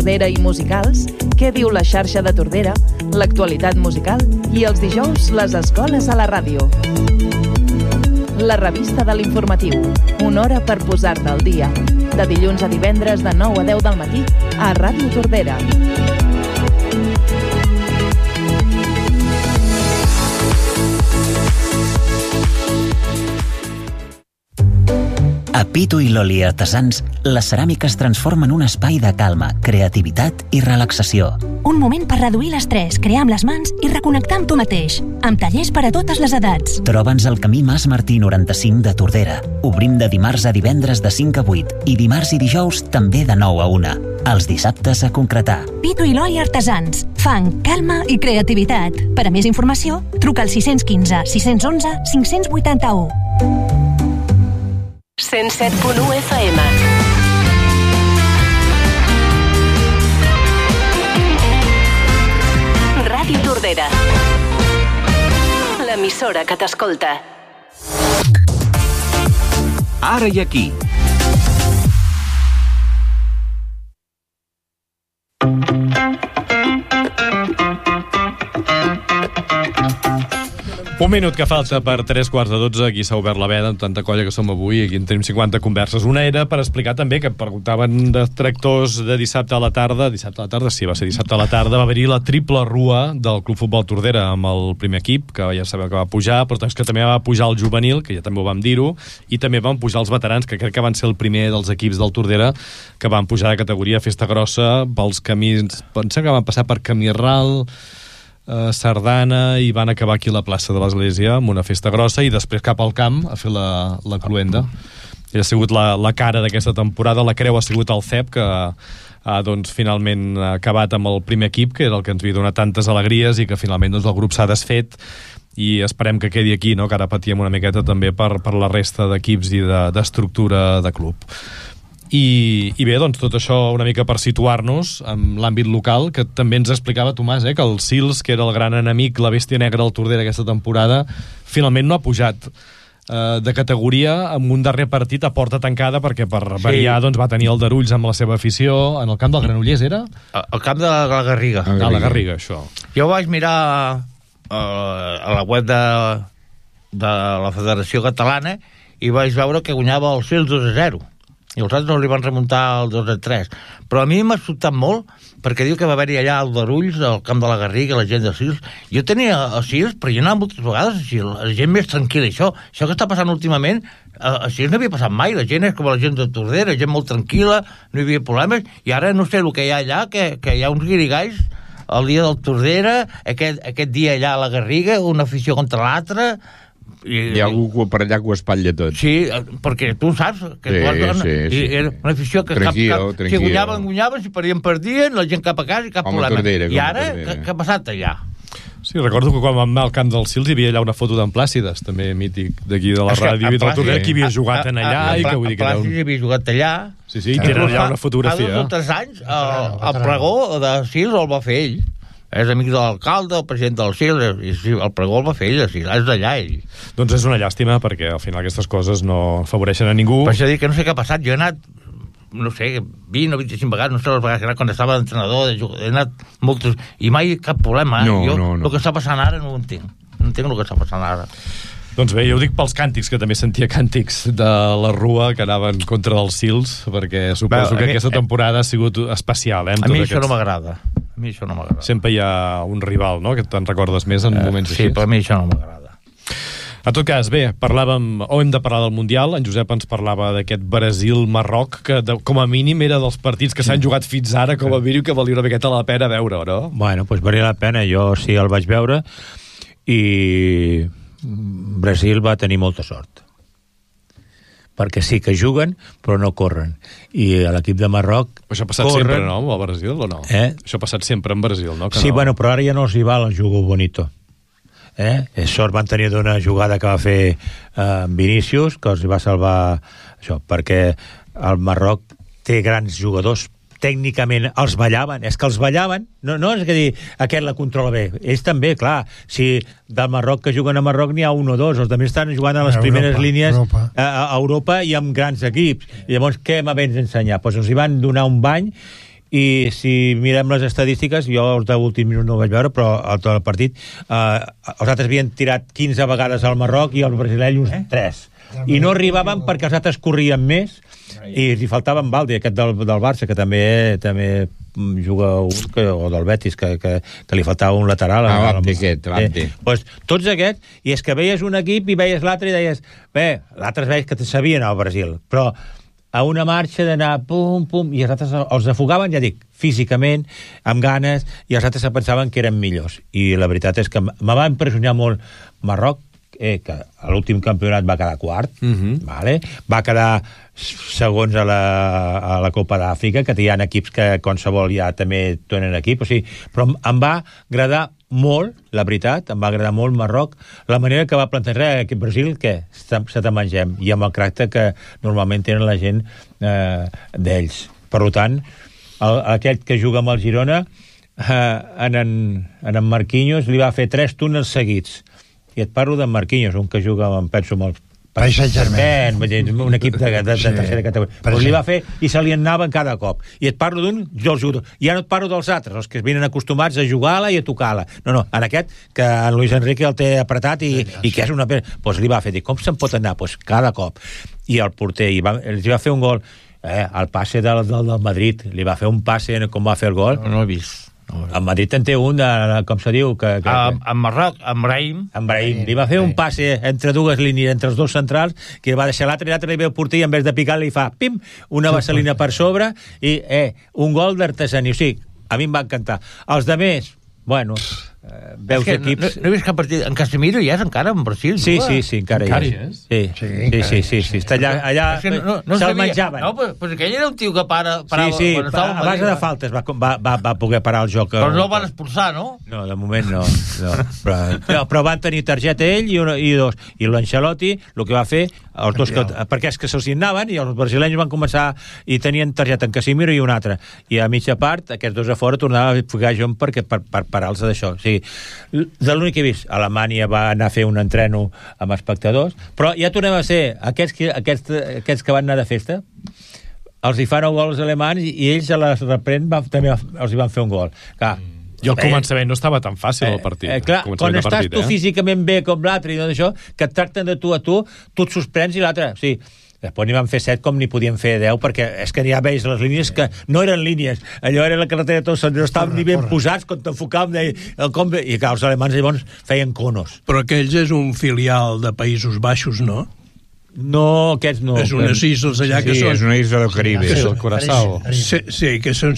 Tordera i musicals, Què diu la xarxa de Tordera, l'actualitat musical i els dijous les escoles a la ràdio. La revista de l'informatiu, una hora per posar-te al dia. De dilluns a divendres de 9 a 10 del matí a Ràdio Tordera. A Pitu i l'Oli Artesans, la ceràmica es transforma en un espai de calma, creativitat i relaxació. Un moment per reduir l'estrès, crear amb les mans i reconnectar amb tu mateix. Amb tallers per a totes les edats. Troba'ns al camí Mas Martí 95 de Tordera. Obrim de dimarts a divendres de 5 a 8 i dimarts i dijous també de 9 a 1. Els dissabtes a concretar. Pitu i l'Oli Artesans. Fang, calma i creativitat. Per a més informació, truca al 615 611 581. 107.1 FM. Ràdio Tordera. L'emissora que t'escolta. Ara i aquí. Un minut que falta per 3:15. Aquí s'ha obert la veda amb tanta colla que som avui. Aquí en tenim 50 converses. Una era per explicar també que preguntaven de tractors de dissabte a la tarda. Dissabte a la tarda, sí, va ser dissabte a la tarda. Va haver-hi la triple rua del Club Futbol Tordera amb el primer equip, que ja sabeu que va pujar, però és que també va pujar el juvenil, que ja també ho vam dir-ho, i també van pujar els veterans, que crec que van ser el primer dels equips del Tordera que van pujar de categoria a Festa Grossa pels camins. Pensem que van passar per Camí Ral, Sardana, i van acabar aquí a la plaça de l'Església amb una festa grossa i després cap al camp a fer la cluenda. I ha sigut la cara d'aquesta temporada. La creu ha sigut el CEP, que ha doncs, finalment acabat amb el primer equip, que era el que ens havia donat tantes alegries, i que finalment doncs, el grup s'ha desfet i esperem que quedi aquí, no? Que ara patíem una miqueta també per la resta d'equips i d'estructura de club. I bé, doncs tot això una mica per situar-nos en l'àmbit local, que també ens explicava Tomàs, que el Sils, que era el gran enemic, la bèstia negra del Tordera aquesta temporada, finalment no ha pujat de categoria amb un darrer partit a porta tancada, perquè per variar doncs, va tenir el Darulls amb la seva afició en el camp del Granollers, era? El camp de la Garriga. La Garriga, això. Jo vaig mirar a la web de la Federació Catalana i vaig veure que guanyava el Sils 2-0. I els altres no li van remuntar el 2-3. Però a mi m'ha sobtat molt, perquè diu que va haver-hi allà el Darulls, al camp de la Garriga, la gent de Sils. Jo tenia a Sils, però jo anava moltes vegades a Sils, la gent més tranquil·la. Això que està passant últimament, a Sils no havia passat mai. La gent és com la gent de Tordera, gent molt tranquil·la, no hi havia problemes, i ara no sé el que hi ha allà, que hi ha uns guirigalls el dia del Tordera, aquest dia allà a la Garriga, una afició contra l'altra. Hi ha algú per allà que ho espatlla tot. Sí, perquè tu saps que sí. Era una afició que tranquil. Si guanyaven, si perdien, la gent cap a casa i cap problema. Tordera, i ara, què ha passat allà? Sí, recordo que quan vam anar al camp del Sils hi havia allà una foto d'en Plàcides, també mític d'aquí de la ràdio i del Tordera, que havia jugat en allà. Plàcides havia jugat allà. Sí, i tenen allà una fotografia. Fa 2 o 3 anys, el pregó de Sils el va fer ell. És amic de l'alcalde, el president del Sils, i el pregó el va fer ell, és d'allà ell. Doncs és una llàstima, perquè al final aquestes coses no afavoreixen a ningú. Per això dic que no sé què ha passat, jo he anat, no sé, 20 o 25 vegades, no sé les vegades que he anat quan estava d'entrenador, he anat moltes, i mai cap problema. No. El que està passant ara no ho entenc. No entenc el que està passant ara. Doncs bé, jo ho dic pels càntics, que també sentia càntics de la Rua que anaven contra dels Sils, perquè suposo que aquesta temporada ha sigut especial. A mi això no m'agrada. Sempre hi ha un rival, no?, que te'n recordes més en moments així. Sí, però a mi això no m'agrada. En tot cas, bé, hem de parlar del Mundial. En Josep ens parlava d'aquest Brasil-Marroc, que com a mínim era dels partits que s'han jugat fins ara, com a mínim que valia una miqueta la pena veure, no? Bueno, doncs valia la pena, jo sí el vaig veure, i Brasil va tenir molta sort. Perquè sí que juguen, però no corren. I a l'equip de Marroc això ha passat sempre, no, amb el Brasil, o no? Això ha passat sempre en Brasil, no? Sí, bueno, però ara ja no els hi val el jugo bonito. Sort van tenir d'una jugada que va fer Vinícius, que els va salvar això, perquè el Marroc té grans jugadors, tècnicament els ballaven, és que els ballaven, no és que dir aquest la controla bé, ells també, clar, si del Marroc que juguen a Marroc n'hi ha un o dos, els altres estan jugant a les primeres línies a Europa i amb grans equips, i llavors què m'havens d'ensenyar? Doncs els hi van donar un bany i si mirem les estadístiques, jo els d'últim minut no ho vaig veure, però al tot el partit els altres havien tirat 15 vegades al Marroc i els brasilenyos 3. I no arribaven perquè els altres corrien més i hi faltava en Baldi, aquest del Barça, que també juga o del Betis, que li faltava un lateral. L'Abdi. Pues, tots aquests, i és que veies un equip i veies l'altre i deies, l'altre es veies que te sabien al Brasil, però a una marxa d'anar pum, pum, i els altres els afogaven, ja dic, físicament, amb ganes, i els altres pensaven que eren millors. I la veritat és que me va impressionar molt Marroc, que a l'últim campionat va quedar quart, vale? Va quedar segons a la Copa d'Àfrica, que hi ha equips que qualsevol ja també tenen equip, o sigui, però em va agradar molt, la veritat, em va agradar molt Marroc, la manera que va plantejar aquest Brasil, que se te mengem, i amb el caràcter que normalment tenen la gent d'ells. Per tant, aquell que juga amb el Girona, en Marquinhos li va fer 3 túnels seguits, i et parlo d'en Marquinhos, un que juga, em penso, amb el Paris Saint-Germain, un equip de tercera categoria, però li va fer i se li anava cada cop, i et parlo d'un, jo els jugadors, ja no et parlo dels altres, els que venen acostumats a jugar-la i a tocar-la, no, en aquest que en Luis Enrique el té apretat i que és una pena, doncs li va fer, com se'n pot anar? Doncs cada cop, i el porter els va fer un gol, el passe del Madrid, li va fer un passe com va fer el gol, no l'he vist. En Madrid en té un, com se diu? En Marroc, en Brahim. Li va fer un passe entre dues línies, entre els dos centrals, que va deixar l'altre, i l'altre li ve el porter i en vez de picar li fa, pim, una vaselina per sobre, i un gol d'artesania. O sigui, a mi em va encantar. Els de més, bueno, veus equips... No he vist cap partit. En Casemiro ja és encara en Brasil. Sí, encara hi és. Sí. Està allà se'l menjaven. No, però aquell era un tio que parava... Sí, a base de faltes va poder parar el joc. Però no el van expulsar, no? No, de moment no. Però van tenir targeta ell i dos. I l'Ancelotti, el que va fer, els dos, perquè és que se'ls anaven i els brasilenys van començar i tenien targeta en Casemiro i un altre. I a mitja part, aquests dos a fora tornava a ficar John per parar-los d'això. O sigui, de l'únic que he vist, Alemanya va anar a fer un entreno amb espectadors, però ja tornem a ser aquests que van anar de festa, els hi fan 9 gols alemans i ells a les reprèn també els hi van fer un gol. Clar, i al començament no estava tan fàcil el partit. Clar, quan estàs tu físicament bé com l'altre i tot això, que et tracten de tu a tu et sorprens i l'altre... O sigui, després n'hi van fer 7 com n'hi podien fer 10, perquè és que ja veus les línies que no eren línies, allò era la carretera tots, no estaven ni ben posats, quan t'enfocàvem i que els alemans llavors feien conos. Però aquells és un filial de Països Baixos, no? No, aquests no. És unes isles allà que són... Sí, és una isla del Caribe. Sí, el Curaçao. Sí, que són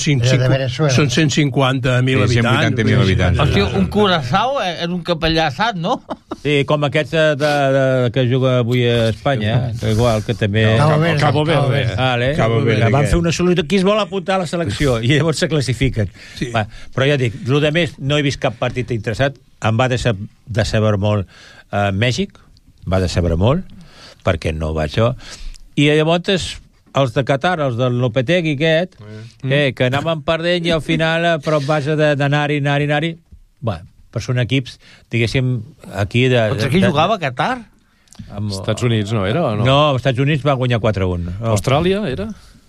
150.000 habitants. 180.000 habitants. Hòstia, un Curaçao és un capellà assat, no? Sí, com aquests que juga avui a Espanya, igual, que també... Cabo Verde. Van fer una sol·licitud. Qui es vol apuntar a la selecció? I llavors se classifiquen. Però ja dic, el de més, no he vist cap partit interessat. Em va decebre molt Mèxic, va decebre molt, perquè no va això. I llavors els de Qatar, els del Lopetegui aquest, que anaven perdent i al final, però en base d'anar-hi, bueno, però són equips, diguéssim, aquí de... Contra qui jugava Qatar? Estats Units, no era? O no? No, els Estats Units va guanyar 4-1. Austràlia, era?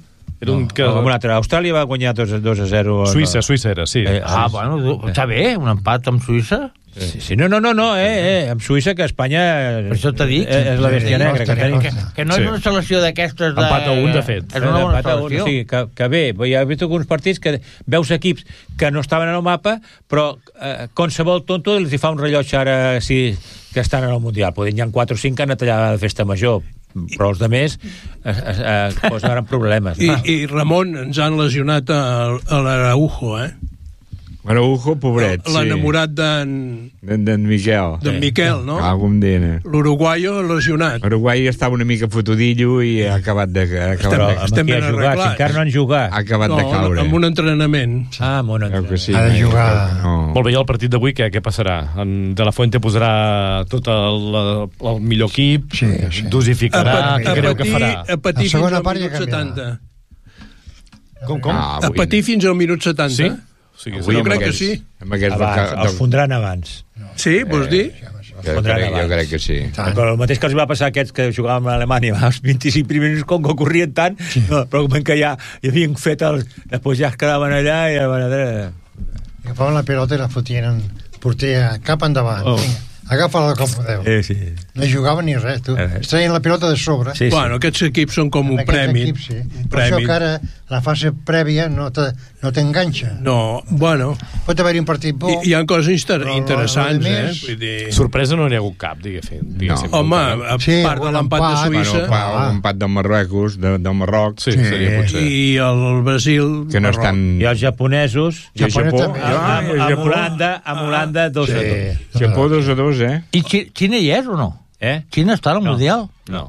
Austràlia va guanyar 2-0. Suïssa era, sí. Bueno, està bé, un empat amb Suïssa. Sí, no, amb Suïssa, que Espanya per això t'he dit, és la bèstia negra que tenim. Que no és una selecció d'aquestes de... Empat a 1, de fet. És una bona selecció. O sigui, que bé, ja he vist alguns partits que veus equips que no estaven en el mapa, però qualsevol tonto els hi fa un rellotge ara que estan en el Mundial. Hi ha 4 o 5 que han anat allà de festa major, però els de més posaran problemes. I Ramon, ens han lesionat a l'Araujo, Araujo, pobret, sí. L'enamorat d'en Miquel. D'en Miquel, no? Algun dia. L'uruguaio lesionat. L'uruguai estava una mica fotudillo i ha acabat de... Estem ben arreglats. Encara no han jugat. Ha acabat de caure. Amb un entrenament. Amb un entrenament. Sí, ha de jugar. Molt bé, i el partit d'avui què passarà? De la Fuente posarà tot el millor equip, dosificarà, què creu que farà? A patir fins al minut 70. Com? A patir fins al minut 70. Sí? Jo crec que sí. Els fondran abans. Sí, vols dir? Jo crec que sí. Però el mateix que els va passar a aquests que jugaven a Alemanya, els 25 primers minuts, com que corrien tant, però com que ja havien fet després ja es quedaven allà i agafaven la pilota i la fotien en porter cap endavant. Agafa-la com podeu. Sí. No jugaven ni res, tu. Es traien la pilota de sobre. Sí. Bueno, aquests equips són com un premi. Equips, sí. Per això que ara la fase prèvia no t'enganxa. No, bueno. Pot haver-hi un partit bo. Hi ha coses interessants, Vull dir... Sorpresa no n'hi ha hagut cap, diguéssim. No. Home, a part de l'empat de Suïssa... Un empat del Marruecos, del Marroc. Sí, seria potser. I el Brasil... Que no estan... I els japonesos... I el Japó. Amb Holanda 2-2. Japó 2-2, I Xina hi és o no? Xina està al Mundial? No.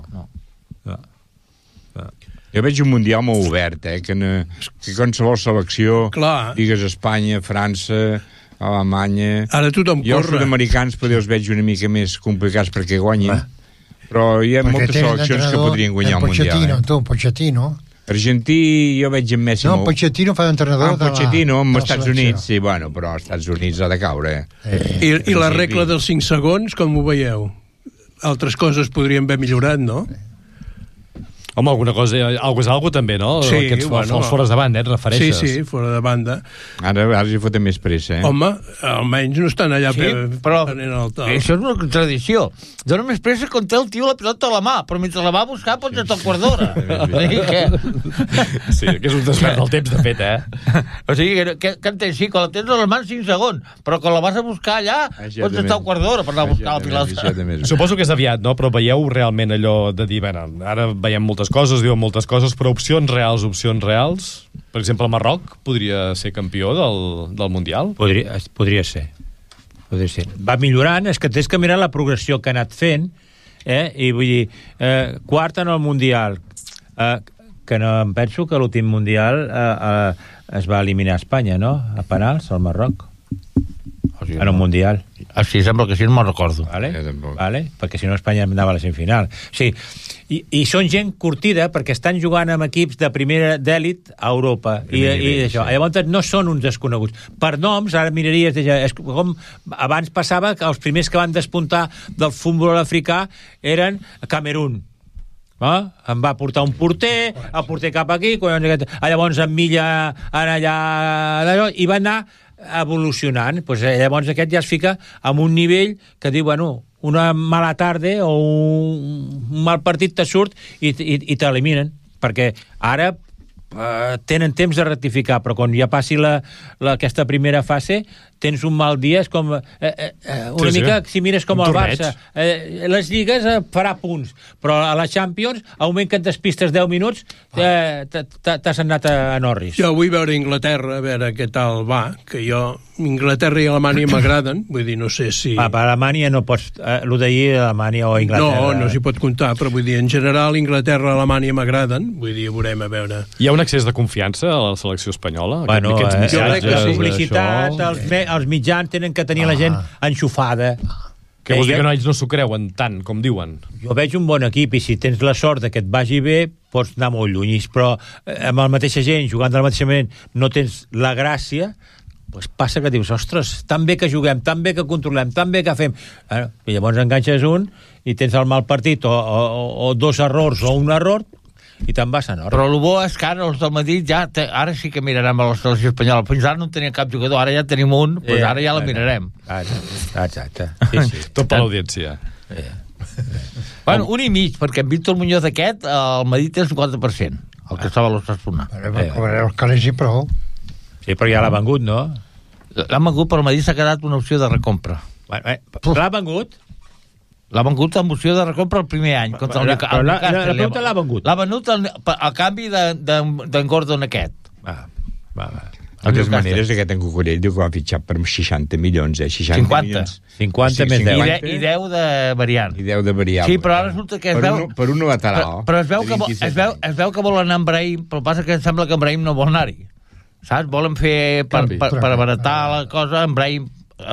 Jo veig un Mundial molt obert, que qualsevol selecció, digues Espanya, França, Alemanya... Ara tothom corre. Jo els sud-americans potser els veig una mica més complicats perquè guanyin, però hi ha moltes seleccions que podrien guanyar el Mundial. Pochettino. Argentí jo veig en Messi molt... Pochettino fa d'entrenador de Pochettino amb els Estats Units, sí, bueno, però als Estats Units ha de caure. I la regla dels 5 segons, com ho veieu? Altres coses podrien haver millorat, no? Home, alguna cosa, és algo també, no? Sí, els fores de banda, et refereixes? Sí, fora de banda. Ara hi foten més pressa, Home, almenys no estan allà però això és una contradicció. Dóna més pressa quan té el tio la pilota a la mà, però mentre la va a buscar pots estar un quart d'hora. Sí, que és un desvern del temps, de fet, O sigui, que entens? Sí, quan la tens a les mans 5 segons, però quan la vas a buscar allà pots estar un quart d'hora per anar a buscar la pilota. Suposo que és aviat, no? Però veieu realment allò de dir, ara veiem moltes coses, diuen moltes coses, però opcions reals? Per exemple, el Marroc podria ser campió del Mundial? Podria ser. Va millorant, és que tens que mirar la progressió que ha anat fent, i vull dir, quart en el Mundial, que no em penso que l'últim Mundial es va eliminar a Espanya, no? A penals, al Marroc. En un Mundial. Sí, sembla que sí, no me'n recordo. Vale? Perquè si no Espanya anava a la semifinal. Sí, i són gent curtida perquè estan jugant amb equips de primera d'èlit a Europa i això. Llavors no són uns desconeguts. Per noms, ara miraries, com abans passava que els primers que van despuntar del futbol africà eren Camerún. Em va portar un porter, el porter cap aquí, llavors en Milla allà, i va anar evolucionant. Llavors aquest ja es fica en un nivell que diu, una mala tarda o un mal partit te surt i t'eliminen, perquè ara tenen temps de rectificar, però quan ja passi aquesta primera fase tens un mal dia, és com una mica, si mires com el Barça, les lligues farà punts, però a la Champions, al moment que et despistes 10 minuts t'has anat a Norris. Jo vull veure Inglaterra, a veure què tal va, que jo Inglaterra i Alemanya m'agraden, vull dir, no sé si... Per Alemanya no pots... El d'ahir, Alemanya o Inglaterra... No s'hi pot comptar, però vull dir, en general Inglaterra i Alemanya m'agraden, vull dir, veurem a veure... Hi ha un excés de confiança a la selecció espanyola? Bueno, la publicitat, els mitjans tenen que tenir la gent enxufada. Que vol dir que ells no s'ho creuen tant, com diuen. Jo veig un bon equip, i si tens la sort que et vagi bé, pots anar molt lluny, però amb la mateixa gent, jugant de la mateixa manera, no tens la gràcia, doncs passa que dius, ostres, tan bé que juguem, tan bé que controlem, tan bé que fem... I llavors enganxes un i tens el mal partit, o 2 errors o un error, i te'n vas a Nord. Però el bo és que ara els del Madrid ara sí que mirarem a la selecció espanyola. Fins ara no tenia cap jugador, ara ja tenim un, doncs ara ja la mirarem. Exacte. Sí. Tot per l'audiència. Bueno, 1,5, perquè en Víctor Muñoz aquest, el Madrid té el 50%, el que estava a l'Osasuna. Cobrareu els calés i prou. Sí, però ja l'ha vengut, no? L'ha vengut, però el Madrid s'ha quedat una opció de recompra. L'ha vengut? L'ha vengut amb opció de recompra el primer any. La pregunta l'ha vengut. L'ha venut a canvi d'en Gordon aquest. De totes maneres, aquest en Cucurell diu que va fitxar per 60 milions, 50 més 10. I 10 de variant. Sí, però ara resulta que es veu... Per un lateral. Però es veu que volen anar amb Brahim, però passa que sembla que en Brahim no vol anar-hi. Saps? Volen fer per abaratar la cosa, en Brahim...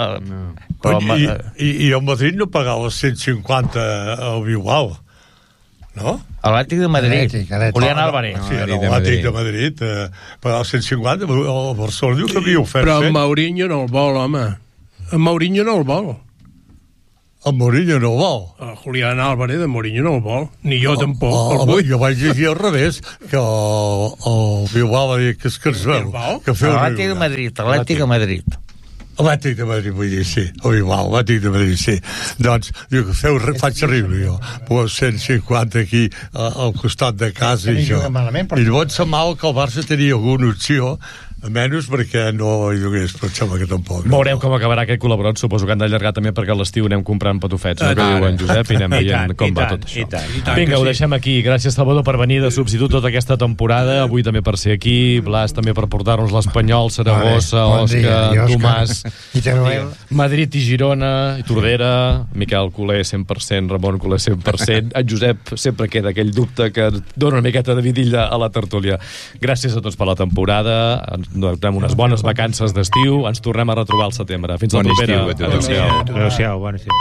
I el Madrid no pagava 150 al Bilbao, no? L'Atlètic de Madrid, Julián Álvarez. Sí, l'Atlètic de Madrid pagava 150, el Barcelona diu que havia ofert. Però en Mourinho no el vol, home. En Mourinho no el vol. el Mourinho no el vol. Julián Álvarez de Mourinho no el vol, ni jo tampoc. Jo vaig llegir al revés, que el Bilbao va dir que es veu. Atlètic de Madrid. Atlètic de Madrid, vull dir, sí. El Bilbao, Atlètic de Madrid, sí. Doncs, diu que faig terrible, jo. Pues 150 aquí al costat de casa i això. I llavors semblava que el Barça tenia alguna opció, a menys perquè no hi hagués, però sembla que tampoc. Veurem com acabarà aquest col·laborat, suposo que han d'allargar també perquè a l'estiu anem comprant patufets, no que diu en Josep, i anem veient com va tot això. Vinga, ho deixem aquí. Gràcies, Salvador, per venir de substitut tota aquesta temporada, avui també per ser aquí, Blas també per portar-nos l'Espanyol, Saragossa, Òscar, Tomàs, Madrid i Girona, i Tordera, Miquel Culer 100%, Ramon Culer 100%, en Josep sempre queda aquell dubte que dona una miqueta de vidilla a la tertúlia. Gràcies a tots per la temporada, donem unes bones vacances d'estiu, ens tornem a retrobar al setembre. Fins la propera. Adéu-siau, bon estiu.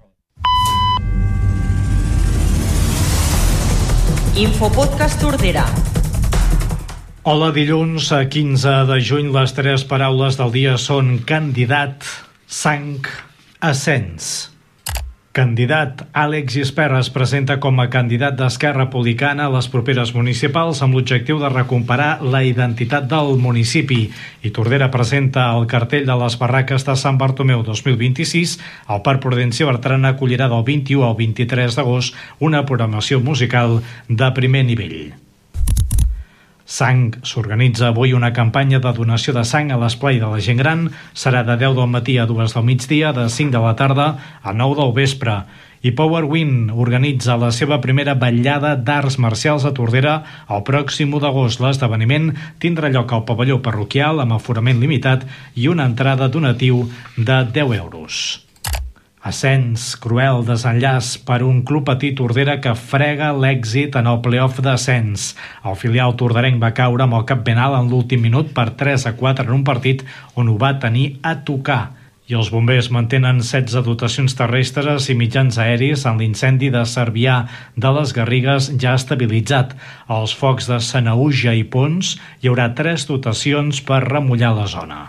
Infopodcast Tordera. Hola, dilluns 15 de juny, les 3 paraules del dia són candidat, sang, ascens. Candidat. Àlex Gispert es presenta com a candidat d'Esquerra Republicana a les properes municipals amb l'objectiu de recuperar la identitat del municipi. I Tordera presenta el cartell de les barraques de Sant Bartomeu 2026. El Parc Prudenci Bertran acollirà del 21 al 23 d'agost una programació musical de primer nivell. Sang. S'organitza avui una campanya de donació de sang a l'esplai de la gent gran. Serà de 10 del matí a 2 del migdia, de 5 de la tarda a 9 del vespre. I Power Win organitza la seva primera vetllada d'arts marcials a Tordera el pròxim 1 d'agost. L'esdeveniment tindrà lloc al pavelló parroquial amb aforament limitat i una entrada donatiu de 10 euros. Ascens. Cruel desenllaç per un club petit Tordera que frega l'èxit en el play-off d'ascens. El filial torderenc va caure amb el cap ben alt en l'últim minut per 3-4 en un partit on ho va tenir a tocar. I els bombers mantenen 16 dotacions terrestres i mitjans aeris en l'incendi de Cervià de les Garrigues ja estabilitzat. Als focs de Sanaüja i Pons hi haurà 3 dotacions per remullar la zona.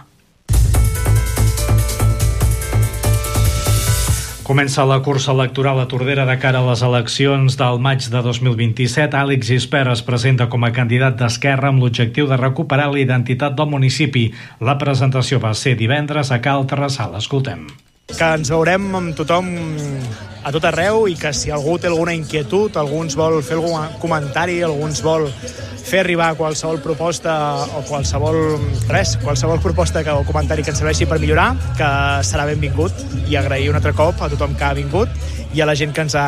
Comença la cursa electoral a Tordera de cara a les eleccions del maig de 2027. Àlex Gispert es presenta com a candidat d'Esquerra amb l'objectiu de recuperar la identitat del municipi. La presentació va ser divendres a Cal Terrassal. Escoltem. Que ens veurem amb tothom a tot arreu i que si algú té alguna inquietud, algú ens vol fer algun comentari, algú ens vol fer arribar qualsevol proposta o qualsevol proposta o comentari que ens serveixi per millorar, que serà benvingut, i agrair un altre cop a tothom que ha vingut i a la gent que ens ha